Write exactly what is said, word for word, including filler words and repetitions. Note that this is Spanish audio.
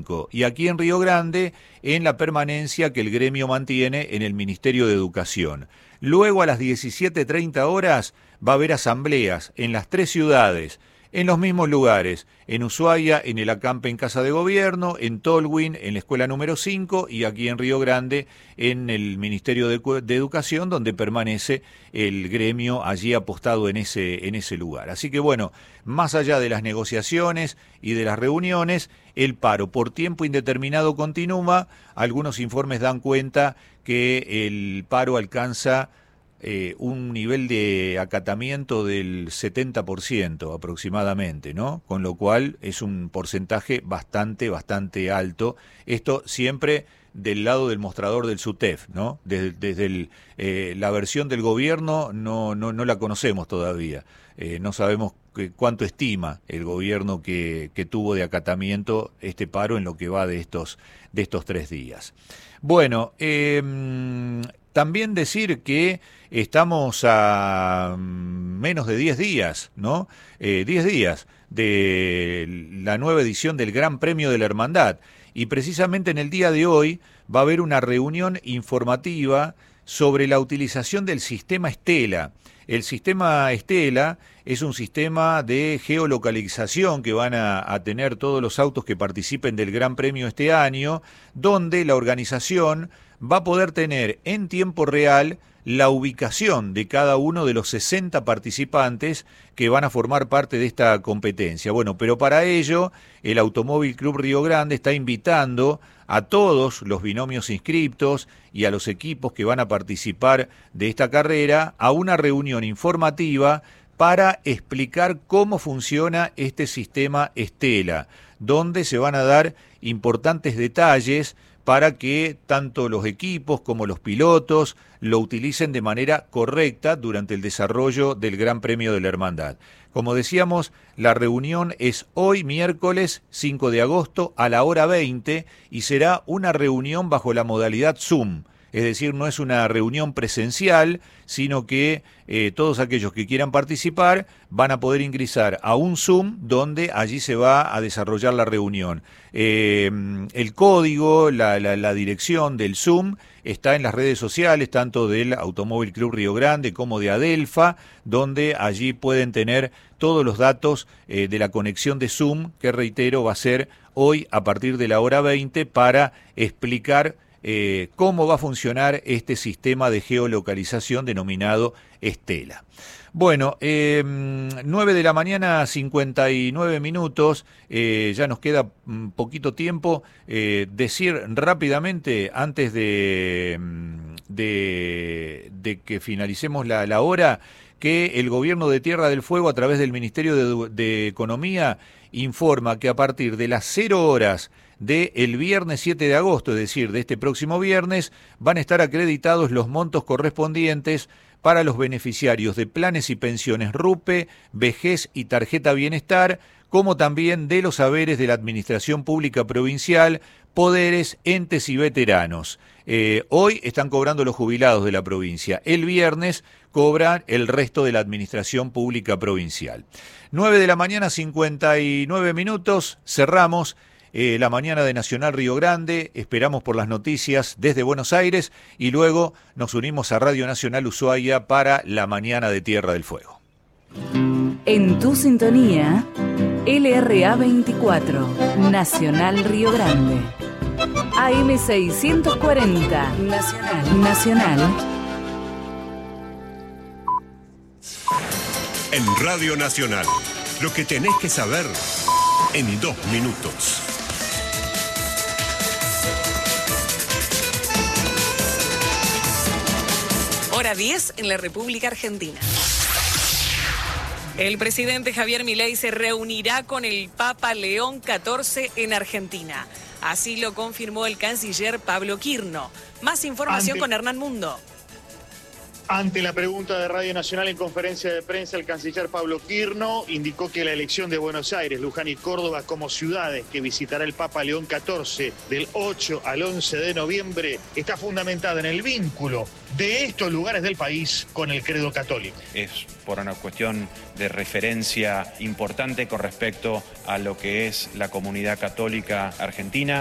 Y aquí en Río Grande, en la permanencia que el gremio mantiene en el Ministerio de Educación. Luego a las diecisiete treinta horas va a haber asambleas en las tres ciudades, en los mismos lugares, en Ushuaia, en el acampe en Casa de Gobierno, en Tolwyn, en la escuela número cinco y aquí en Río Grande, en el Ministerio de, de Educación, donde permanece el gremio allí apostado en ese, en ese lugar. Así que bueno, más allá de las negociaciones y de las reuniones, el paro por tiempo indeterminado continúa. Algunos informes dan cuenta que el paro alcanza Eh, un nivel de acatamiento del setenta por ciento aproximadamente, ¿no? Con lo cual es un porcentaje bastante, bastante alto. Esto siempre del lado del mostrador del SUTEF, ¿no? Desde, desde el, eh, la versión del gobierno no, no, no la conocemos todavía. Eh, no sabemos que, cuánto estima el gobierno que, que tuvo de acatamiento este paro en lo que va de estos, de estos tres días. Bueno, eh, también decir que estamos a menos de diez días, ¿no? Eh, diez días de la nueva edición del Gran Premio de la Hermandad. Y precisamente en el día de hoy va a haber una reunión informativa sobre la utilización del sistema Estela. El sistema Estela es un sistema de geolocalización que van a, a tener todos los autos que participen del Gran Premio este año, donde la organización va a poder tener en tiempo real la ubicación de cada uno de los sesenta participantes que van a formar parte de esta competencia. Bueno, pero para ello el Automóvil Club Río Grande está invitando a todos los binomios inscriptos y a los equipos que van a participar de esta carrera a una reunión informativa para explicar cómo funciona este sistema Estela, donde se van a dar importantes detalles para que tanto los equipos como los pilotos lo utilicen de manera correcta durante el desarrollo del Gran Premio de la Hermandad. Como decíamos, la reunión es hoy, miércoles cinco de agosto, a la hora veinte, y será una reunión bajo la modalidad Zoom. Es decir, no es una reunión presencial, sino que eh, todos aquellos que quieran participar van a poder ingresar a un Zoom donde allí se va a desarrollar la reunión. Eh, el código, la, la, la dirección del Zoom está en las redes sociales, tanto del Automóvil Club Río Grande como de Adelfa, donde allí pueden tener todos los datos eh, de la conexión de Zoom, que reitero va a ser hoy a partir de la hora veinte para explicar Eh, cómo va a funcionar este sistema de geolocalización denominado Estela. Bueno, eh, nueve de la mañana, cincuenta y nueve minutos, eh, ya nos queda un poquito tiempo. Eh, decir rápidamente, antes de, de, de que finalicemos la, la hora, que el gobierno de Tierra del Fuego, a través del Ministerio de, de Economía, informa que a partir de las cero horas del viernes siete de agosto, es decir, de este próximo viernes, van a estar acreditados los montos correspondientes para los beneficiarios de planes y pensiones RUPE, vejez y tarjeta bienestar, como también de los haberes de la Administración Pública Provincial, poderes, entes y veteranos. Eh, hoy están cobrando los jubilados de la provincia. El viernes cobran el resto de la Administración Pública Provincial. nueve de la mañana, cincuenta y nueve minutos, cerramos Eh, la mañana de Nacional Río Grande. Esperamos por las noticias desde Buenos Aires y luego nos unimos a Radio Nacional Ushuaia para la mañana de Tierra del Fuego. En tu sintonía, L R A veinticuatro, Nacional Río Grande. A M seiscientos cuarenta, Nacional. Nacional. En Radio Nacional, lo que tenés que saber en dos minutos. Hora diez en la República Argentina. El presidente Javier Milei se reunirá con el Papa León catorce en Argentina. Así lo confirmó el canciller Pablo Quirno. Más información Ante... con Hernán Mundo. Ante la pregunta de Radio Nacional en conferencia de prensa, el canciller Pablo Quirno indicó que la elección de Buenos Aires, Luján y Córdoba como ciudades que visitará el Papa León catorce del ocho al once de noviembre está fundamentada en el vínculo de estos lugares del país con el credo católico. Es por una cuestión de referencia importante con respecto a lo que es la comunidad católica argentina.